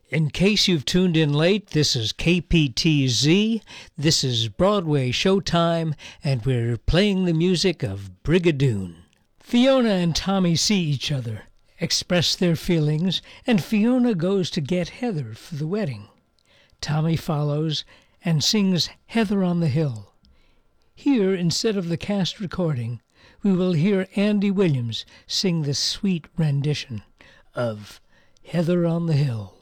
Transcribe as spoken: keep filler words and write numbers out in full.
In case you've tuned in late, this is K P T Z, this is Broadway Showtime, and we're playing the music of Brigadoon. Fiona and Tommy see each other, express their feelings, and Fiona goes to get Heather for the wedding. Tommy follows and sings Heather on the Hill. Here, instead of the cast recording, we will hear Andy Williams sing the sweet rendition of Heather on the Hill.